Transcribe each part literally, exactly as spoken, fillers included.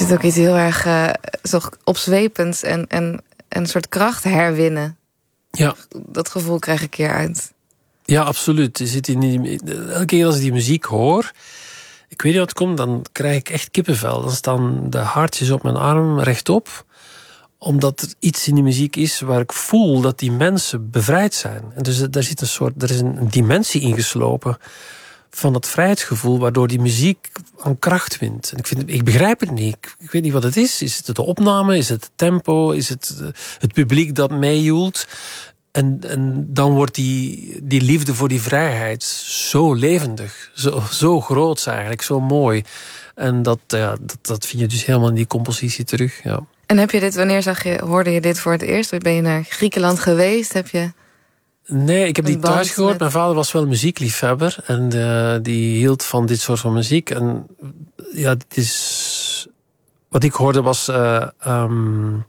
zit ook iets heel erg uh, zo opzwepends en, en een soort kracht herwinnen. Ja. Dat gevoel krijg ik hieruit. Ja, absoluut. Je zit in die, elke keer als ik die muziek hoor, ik weet niet wat het komt, dan krijg ik echt kippenvel. Dan staan de haartjes op mijn arm rechtop, omdat er iets in die muziek is waar ik voel dat die mensen bevrijd zijn. En dus daar zit een soort, er is een dimensie ingeslopen van dat vrijheidsgevoel, waardoor die muziek aan kracht wint. En ik, vind, ik begrijp het niet. Ik, ik weet niet wat het is. Is het de opname? Is het het tempo? Is het het publiek dat meejoelt? En, en dan wordt die, die liefde voor die vrijheid zo levendig. Zo, zo groot eigenlijk. Zo mooi. En dat, ja, dat, dat vind je dus helemaal in die compositie terug. Ja. En heb je dit, wanneer zag je, hoorde je dit voor het eerst? Ben je naar Griekenland geweest? Heb je... Nee, ik heb die thuis gehoord. Mijn vader was wel muziekliefhebber. En uh, die hield van dit soort van muziek. En ja, het is... Wat ik hoorde was... Uh, um,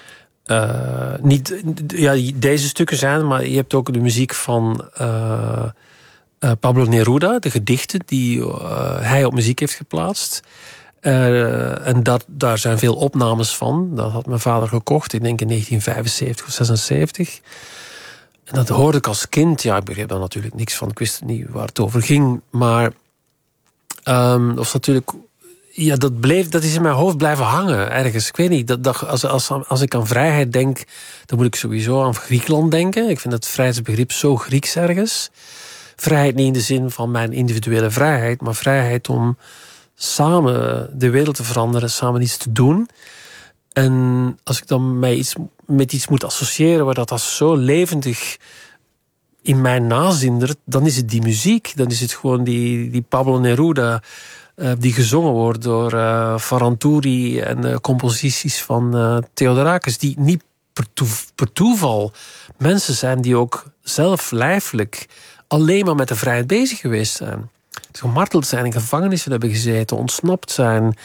uh, niet ja, deze stukken zijn, maar je hebt ook de muziek van uh, uh, Pablo Neruda. De gedichten die uh, hij op muziek heeft geplaatst. Uh, en dat, daar zijn veel opnames van. Dat had mijn vader gekocht, ik denk in negentien vijfenzeventig of zesenzeventig. En dat hoorde ik als kind. Ja, ik begreep daar natuurlijk niks van. Ik wist niet waar het over ging. Maar um, dat was natuurlijk... Ja, dat, bleef, dat is in mijn hoofd blijven hangen ergens. Ik weet niet, dat, dat, als, als, als ik aan vrijheid denk, dan moet ik sowieso aan Griekenland denken. Ik vind het vrijheidsbegrip zo Grieks ergens. Vrijheid niet in de zin van mijn individuele vrijheid, maar vrijheid om samen de wereld te veranderen, samen iets te doen. En als ik dan mij iets, met iets moet associëren waar dat als zo levendig in mij nazindert, dan is het die muziek. Dan is het gewoon die, die Pablo Neruda, uh, die gezongen wordt door uh, Ferranturi en uh, composities van uh, Theodorakis, die niet per, toe, per toeval mensen zijn die ook zelf lijfelijk alleen maar met de vrijheid bezig geweest zijn. Gemarteld zijn, in gevangenissen hebben gezeten, ontsnapt zijn.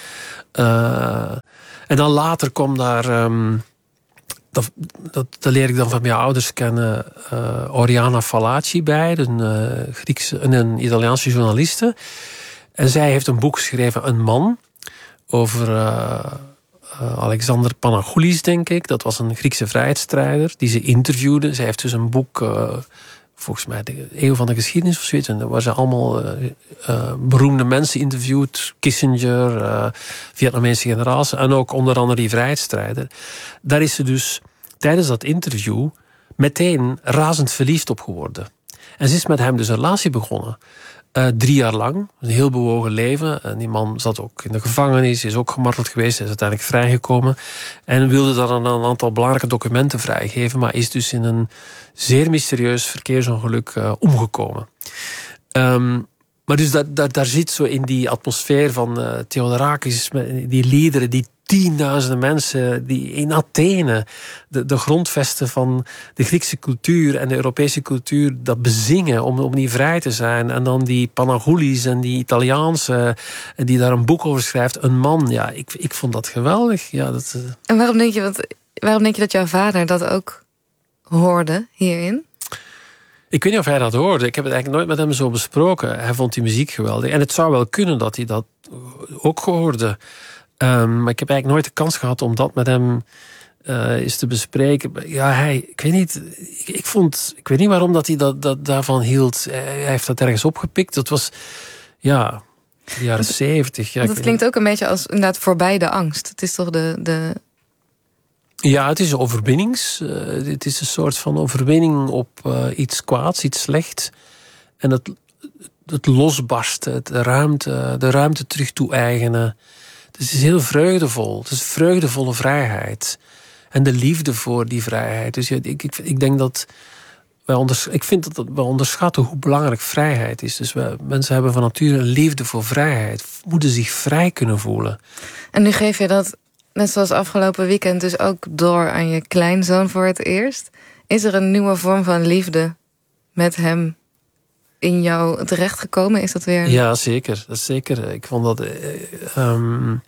Uh, en dan later kwam daar... Um, dat, dat, dat leer ik dan van mijn ouders kennen. Uh, Oriana Fallaci bij, een, uh, Griekse, een Italiaanse journaliste. En zij heeft een boek geschreven, Een man, over uh, uh, Alexander Panagoulis, denk ik. Dat was een Griekse vrijheidsstrijder die ze interviewde. Zij heeft dus een boek... Uh, volgens mij de eeuw van de geschiedenis of zoiets. En daar waren ze allemaal uh, uh, beroemde mensen interviewd. Kissinger, uh, Vietnamese generaals. En ook onder andere die vrijheidsstrijder. Daar is ze dus tijdens dat interview meteen razend verliefd op geworden. En ze is met hem dus een relatie begonnen. Uh, drie jaar lang. Een heel bewogen leven. En die man zat ook in de gevangenis. Is ook gemarteld geweest. Is uiteindelijk vrijgekomen. En wilde dan een, een aantal belangrijke documenten vrijgeven. Maar is dus in een zeer mysterieus verkeersongeluk uh, omgekomen. Um, maar dus dat, dat, daar zit zo in die atmosfeer van uh, Theodorakis, die liederen, die tienduizenden mensen die in Athene de, de grondvesten van de Griekse cultuur en de Europese cultuur dat bezingen om, om niet vrij te zijn. En dan die Panagoulis en die Italiaanse die daar een boek over schrijft. Een man, ja, ik, ik vond dat geweldig. Ja, dat, uh... En waarom denk je, want, waarom denk je dat jouw vader dat ook hoorde hierin? Ik weet niet of hij dat hoorde. Ik heb het eigenlijk nooit met hem zo besproken. Hij vond die muziek geweldig. En het zou wel kunnen dat hij dat ook hoorde. Um, maar ik heb eigenlijk nooit de kans gehad om dat met hem uh, eens te bespreken. Ja, hij, ik weet niet. Ik, ik vond, ik weet niet waarom dat hij dat, dat daarvan hield. Hij heeft dat ergens opgepikt. Dat was, ja, de jaren zeventig. Ja, dat klinkt niet. Ook een beetje als inderdaad voorbij de angst. Het is toch de... de... Ja, het is overwinnings. Uh, het is een soort van overwinning op uh, iets kwaads, iets slechts. En het, het losbarsten, het ruimte, de ruimte terug toe-eigenen. Dus het is heel vreugdevol. Het is vreugdevolle vrijheid. En de liefde voor die vrijheid. Dus ja, ik, ik, ik denk dat... Wij onders, ik vind dat we onderschatten hoe belangrijk vrijheid is. Dus wij, mensen hebben van nature een liefde voor vrijheid. Moeten zich vrij kunnen voelen. En nu geef je dat, net zoals afgelopen weekend, dus ook door aan je kleinzoon voor het eerst. Is er een nieuwe vorm van liefde met hem in jou terechtgekomen? Is dat weer... Ja, zeker. Dat is zeker. Ik vond dat... Um,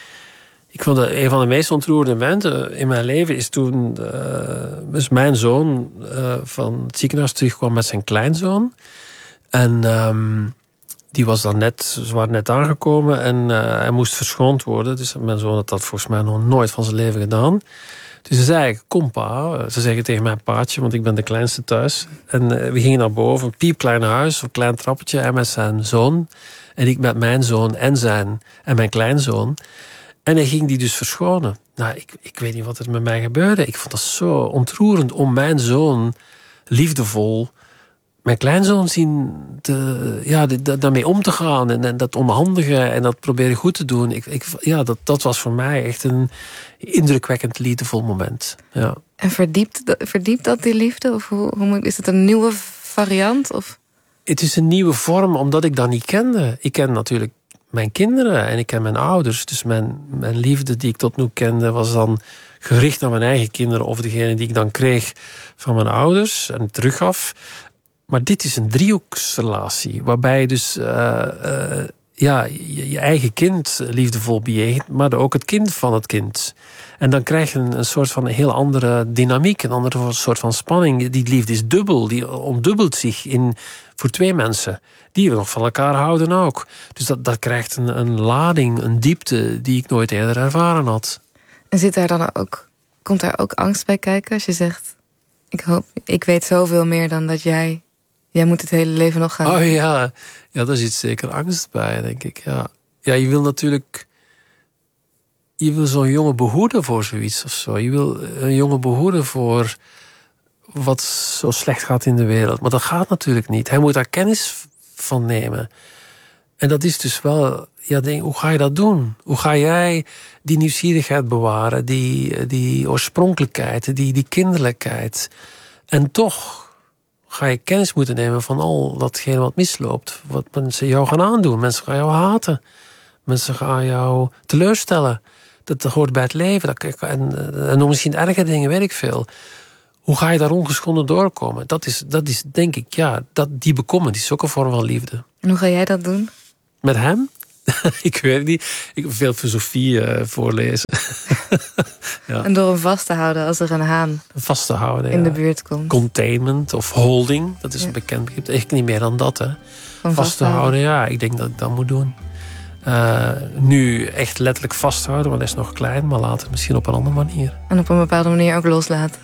ik vond dat een van de meest ontroerende momenten in mijn leven is toen uh, dus mijn zoon uh, van het ziekenhuis terugkwam met zijn kleinzoon. En um, die was dan net, ze waren net aangekomen en uh, hij moest verschoond worden. Dus mijn zoon had dat volgens mij nog nooit van zijn leven gedaan. Dus ze zei, kom pa. Ze zeggen tegen mij paatje, want ik ben de kleinste thuis. En uh, we gingen naar boven, een piepklein huis, een klein trappetje. Hij met zijn zoon en ik met mijn zoon en, zijn, en mijn kleinzoon. En hij ging die dus verschonen. Nou, ik, ik weet niet wat er met mij gebeurde. Ik vond dat zo ontroerend om mijn zoon liefdevol mijn kleinzoon zien te, ja, daarmee om te gaan en, en dat onhandigen en dat proberen goed te doen. Ik, ik, ja, dat, dat was voor mij echt een indrukwekkend liefdevol moment. Ja. En verdiept, verdiept dat die liefde? Of hoe, hoe, is het een nieuwe variant? Of? Het is een nieuwe vorm omdat ik dat niet kende. Ik ken natuurlijk mijn kinderen en ik ken mijn ouders. Dus mijn, mijn liefde die ik tot nu kende was dan gericht naar mijn eigen kinderen of degene die ik dan kreeg van mijn ouders en teruggaf. Maar dit is een driehoeksrelatie, waarbij je dus uh, uh, ja, je, je eigen kind liefdevol bejegent, maar ook het kind van het kind. En dan krijg je een, een soort van een heel andere dynamiek, een andere soort van spanning. Die liefde is dubbel, die ontdubbelt zich in, voor twee mensen, die nog van elkaar houden ook. Dus dat, dat krijgt een, een lading, een diepte die ik nooit eerder ervaren had. En zit daar dan ook, komt daar ook angst bij kijken als je zegt, ik hoop, ik weet zoveel meer dan dat jij... Jij moet het hele leven nog gaan. Oh ja, ja, daar zit zeker angst bij, denk ik. Ja, ja je wil natuurlijk... Je wil zo'n jongen behoeden voor zoiets of zo. Je wil een jongen behoeden voor wat zo slecht gaat in de wereld. Maar dat gaat natuurlijk niet. Hij moet daar kennis van nemen. En dat is dus wel... Ja, denk, hoe ga je dat doen? Hoe ga jij die nieuwsgierigheid bewaren? Die, die oorspronkelijkheid, die, die kinderlijkheid. En toch... ga je kennis moeten nemen van al datgene wat misloopt. Wat mensen jou gaan aandoen. Mensen gaan jou haten. Mensen gaan jou teleurstellen. Dat, dat hoort bij het leven. Dat, en, en nog misschien erger dingen, weet ik veel. Hoe ga je daar ongeschonden doorkomen? Dat is, dat is denk ik, ja, dat, die bekommen, die is ook een vorm van liefde. En hoe ga jij dat doen? Met hem? Ik weet het niet. Ik wil veel filosofie uh, voorlezen. Ja. En door hem vast te houden als er een haan vast te houden, in ja. de buurt komt. Containment of holding, dat is ja. een bekend begrip. Echt niet meer dan dat, hè. Van vast te houden, ja. Ik denk dat ik dat moet doen. Uh, nu echt letterlijk vasthouden, want hij is nog klein, maar later misschien op een andere manier. En op een bepaalde manier ook loslaten.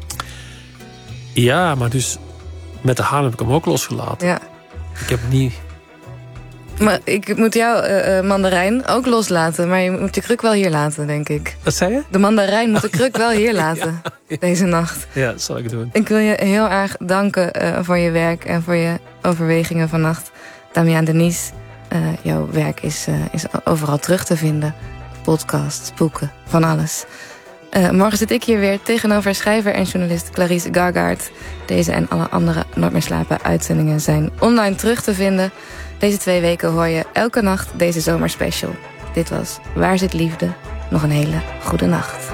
Ja, maar dus met de haan heb ik hem ook losgelaten. Ja. Ik heb niet... Maar ik moet jouw uh, uh, mandarijn ook loslaten. Maar je moet de kruk wel hier laten, denk ik. Wat zei je? De mandarijn moet de kruk wel hier laten. Ja, ja. Deze nacht. Ja, dat zal ik doen. Ik wil je heel erg danken uh, voor je werk en voor je overwegingen vannacht. Damiaan Denies, uh, jouw werk is, uh, is overal terug te vinden. Podcasts, boeken, van alles. Uh, morgen zit ik hier weer tegenover schrijver en journalist Clarice Gargaard. Deze en alle andere Nooit meer slapen uitzendingen zijn online terug te vinden. Deze twee weken hoor je elke nacht deze zomerspecial. Dit was Waar zit liefde? Nog een hele goede nacht.